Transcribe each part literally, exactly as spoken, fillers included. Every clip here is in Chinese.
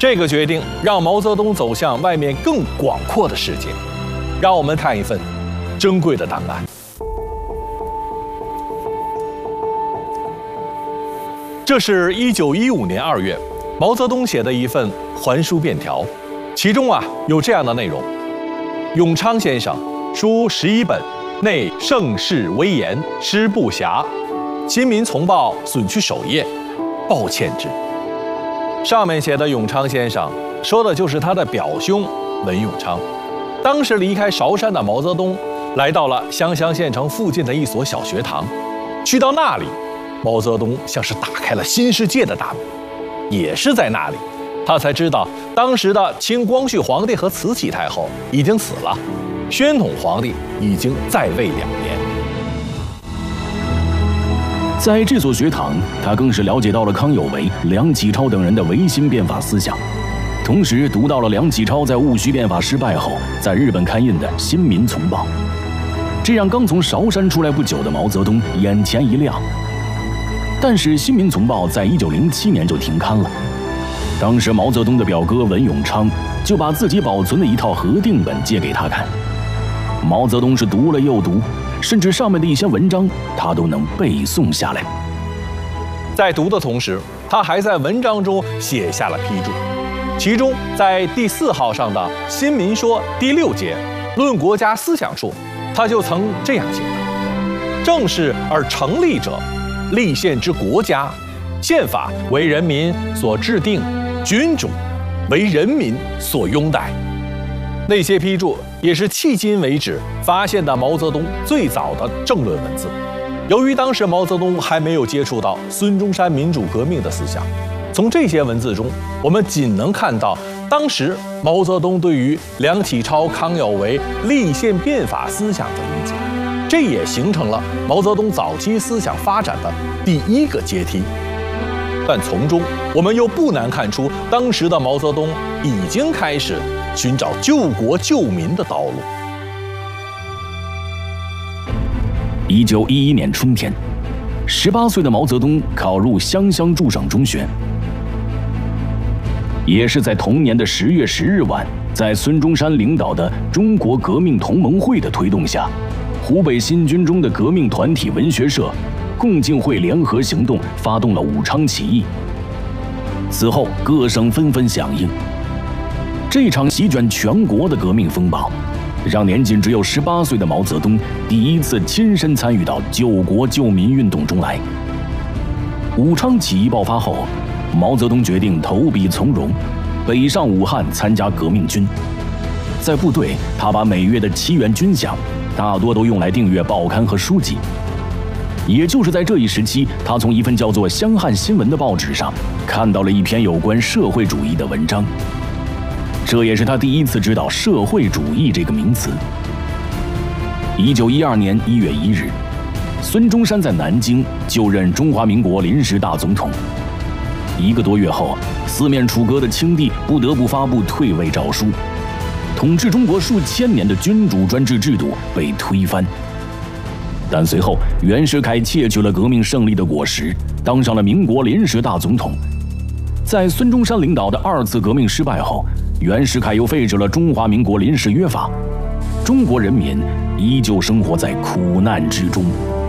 这个决定让毛泽东走向外面更广阔的世界。让我们看一份珍贵的档案。这是一九一五年二月，毛泽东写的一份还书便条，其中啊有这样的内容：永昌先生书十一本，内盛世威严，诗不暇，新民丛报损去首页，抱歉之。上面写的永昌先生，说的就是他的表兄文永昌。当时离开韶山的毛泽东，来到了湘乡县城附近的一所小学堂。去到那里，毛泽东像是打开了新世界的大门。也是在那里，他才知道当时的清光绪皇帝和慈禧太后已经死了，宣统皇帝已经在位两年。 在这所学堂，他更是了解到了康有为、梁启超等人的维新变法思想，同时读到了梁启超在戊戌变法失败后在日本刊印的《新民丛报》，这让刚从韶山出来不久的毛泽东眼前一亮。但是《新民丛报》在一九零七年就停刊了。当时毛泽东的表哥文永昌就把自己保存的一套核定本借给他看，毛泽东是读了又读，甚至上面的一些文章他都能背诵下来。 在读的同时，他还在文章中写下了批注，其中在第四号上的《新民说》第六节论国家思想处，他就曾这样写道：正式而成立者，立宪之国家，宪法为人民所制定，君主为人民所拥戴。那些批注也是迄今为止发现的毛泽东最早的政论文字。由于当时毛泽东还没有接触到孙中山民主革命的思想，从这些文字中，我们仅能看到当时毛泽东对于梁启超、康有为立宪变法思想的理解，这也形成了毛泽东早期思想发展的第一个阶梯。但从中我们又不难看出，当时的毛泽东已经开始寻找救国救民的道路。 一九一一年春天，十八岁的毛泽东考入湘乡驻省中学。也是在同年的十月十日晚，在孙中山领导的中国革命同盟会的推动下，湖北新军中的革命团体文学社共进会联合行动发动了武昌起义。此后各省纷纷响应，这场席卷全国的革命风暴，让年仅只有十八岁的毛泽东第一次亲身参与到救国救民运动中来。武昌起义爆发后，毛泽东决定投笔从戎，北上武汉参加革命军。在部队，他把每月的七元军饷大多都用来订阅报刊和书籍。也就是在这一时期，他从一份叫做《湘汉新闻》的报纸上看到了一篇有关社会主义的文章，这也是他第一次知道社会主义这个名词。一九一二年一月一日，孙中山在南京就任中华民国临时大总统。一个多月后，四面楚歌的清帝不得不发布退位诏书，统治中国数千年的君主专制制度被推翻。但随后，袁世凯窃取了革命胜利的果实，当上了民国临时大总统。在孙中山领导的二次革命失败后，袁世凯又废止了中华民国临时约法，中国人民依旧生活在苦难之中。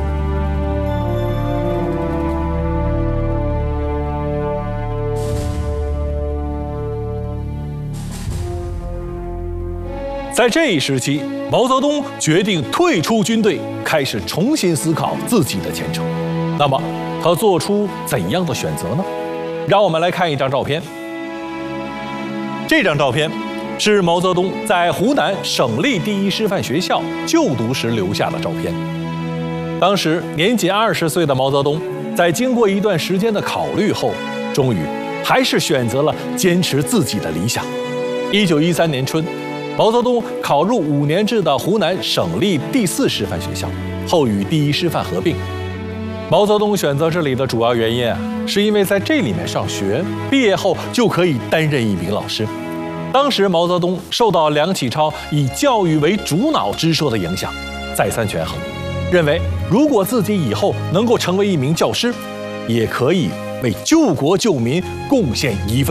在这一时期，毛泽东决定退出军队，开始重新思考自己的前程。那么，他做出怎样的选择呢？让我们来看一张照片。这张照片是毛泽东在湖南省立第一师范学校就读时留下的照片。当时年仅二十岁的毛泽东，在经过一段时间的考虑后，终于还是选择了坚持自己的理想。一九一三年春，毛泽东考入五年制的湖南省立第四师范学校，后与第一师范合并。毛泽东选择这里的主要原因啊，是因为在这里面上学，毕业后就可以担任一名老师。当时毛泽东受到梁启超以教育为主脑之说的影响，再三权衡，认为如果自己以后能够成为一名教师，也可以为救国救民贡献一份